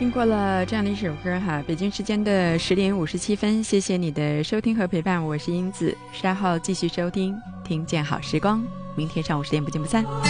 听过了这样的一首歌哈，北京时间的10:57，谢谢你的收听和陪伴，我是英子，稍后继续收听听见好时光，明天上午10点不见不散。